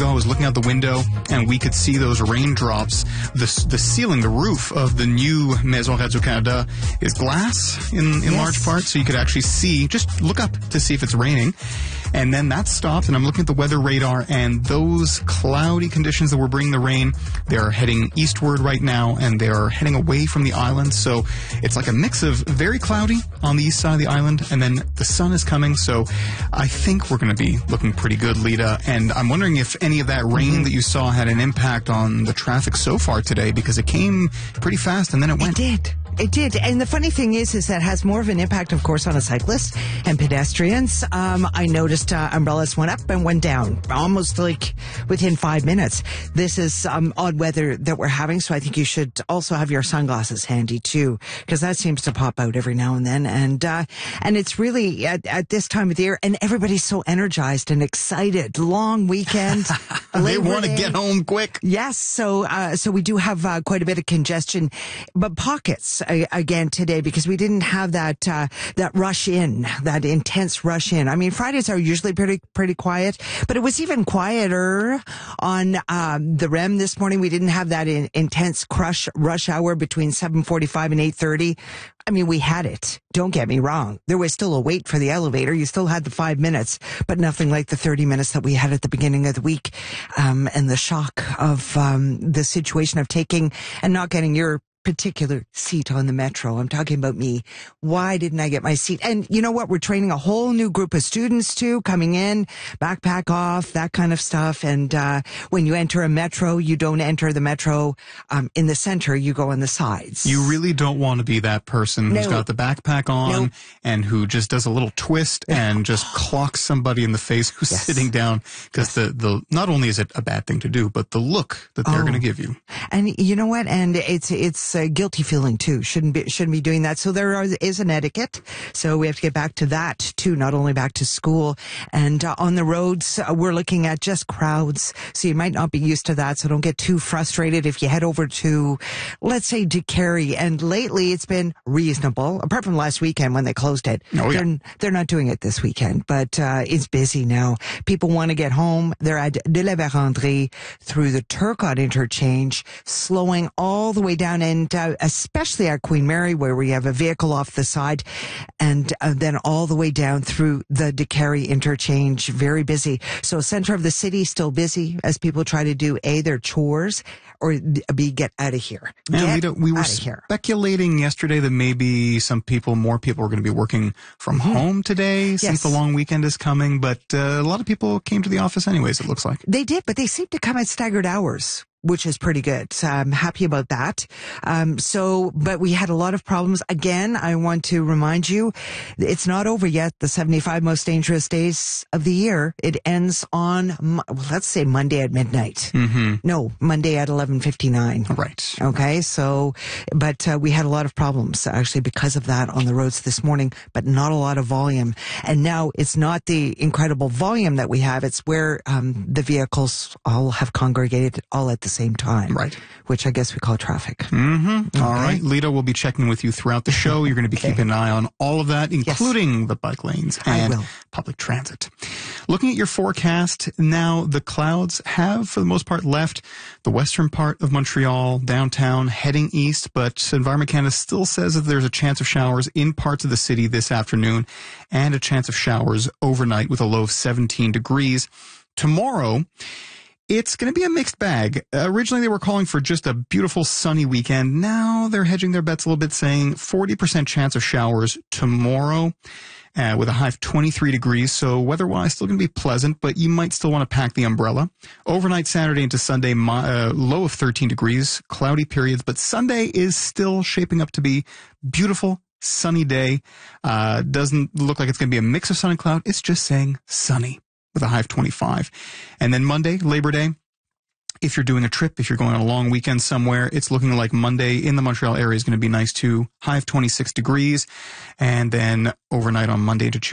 ago, I was looking out the window and we could see those raindrops. The ceiling, the roof of the new Maison Radio-Canada is glass in large part, so you could actually see, just look up to see if it's raining. And then that stopped, and I'm looking at the weather radar, and those cloudy conditions that were bringing the rain, they're heading eastward right now, and they're heading away from the island. So it's like a mix of very cloudy on the east side of the island, and then the sun is coming. So I think we're going to be looking pretty good, Lita. And I'm wondering if any of that rain that you saw had an impact on the traffic so far today, because it came pretty fast, and then it went. It did. And the funny thing is that it has more of an impact, of course, on a cyclist and pedestrians. I noticed umbrellas went up and went down almost like within 5 minutes. This is odd weather that we're having, so I think you should also have your sunglasses handy too, because that seems to pop out every now and then. And it's really at this time of the year, and everybody's so energized and excited. Long weekend. They want to get home quick. Yes. So we do have quite a bit of congestion, but pockets again today, because we didn't have that rush in, that intense rush in. I mean, Fridays are usually pretty quiet, but it was even quieter on the REM this morning. We didn't have that intense rush hour between 7:45 and 8:30. I mean, we had it. Don't get me wrong. There was still a wait for the elevator. You still had the 5 minutes, but nothing like the 30 minutes that we had at the beginning of the week. And the shock of the situation of taking and not getting your particular seat on the metro. I'm talking about me. Why didn't I get my seat? And you know what? We're training a whole new group of students too, coming in, backpack off, that kind of stuff. And when you enter a metro, you don't enter the metro in the center. You go on the sides. You really don't want to be that person who's got the backpack on and who just does a little twist and just clocks somebody in the face who's sitting down, because the not only is it a bad thing to do, but the look that they're going to give you. And you know what? And it's a guilty feeling too. Shouldn't be doing that. So there is an etiquette. So we have to get back to that too, not only back to school. And on the roads, we're looking at just crowds. So you might not be used to that. So don't get too frustrated if you head over to, let's say, DeCarry. And lately it's been reasonable, apart from last weekend when they closed it. They're not doing it this weekend, but it's busy now. People want to get home. They're at De la Vérendrye through the Turcotte interchange, slowing all the way down, and especially at Queen Mary, where we have a vehicle off the side, and then all the way down through the DeCarry interchange, very busy. So center of the city still busy as people try to do their chores, or B, get out of here. We were speculating yesterday that maybe more people are going to be working from home today since the long weekend is coming, but a lot of people came to the office anyways, it looks like. They did, but they seem to come at staggered hours, which is pretty good. So I'm happy about that. But we had a lot of problems. Again, I want to remind you, it's not over yet. The 75 most dangerous days of the year. It ends on, let's say Monday at midnight. No, Monday at 11:59. Right. Okay. So, but we had a lot of problems actually because of that on the roads this morning, but not a lot of volume. And now it's not the incredible volume that we have. It's where the vehicles all have congregated all at the same time, right? Which I guess we call traffic. Okay. All right, Lita, we'll be checking with you throughout the show. You're going to be keeping an eye on all of that, including the bike lanes and public transit. Looking at your forecast now, the clouds have, for the most part, left the western part of Montreal, downtown, heading east, but Environment Canada still says that there's a chance of showers in parts of the city this afternoon and a chance of showers overnight with a low of 17 degrees. Tomorrow, it's going to be a mixed bag. Originally, they were calling for just a beautiful sunny weekend. Now they're hedging their bets a little bit, saying 40% chance of showers tomorrow with a high of 23 degrees. So weather-wise, still going to be pleasant, but you might still want to pack the umbrella. Overnight Saturday into Sunday, low of 13 degrees, cloudy periods, but Sunday is still shaping up to be beautiful, sunny day. Doesn't look like it's going to be a mix of sun and cloud. It's just saying sunny, with a high of 25. And then Monday, Labor Day, if you're doing a trip, if you're going on a long weekend somewhere, it's looking like Monday in the Montreal area is going to be nice too. High of 26 degrees. And then overnight on Monday to Tuesday,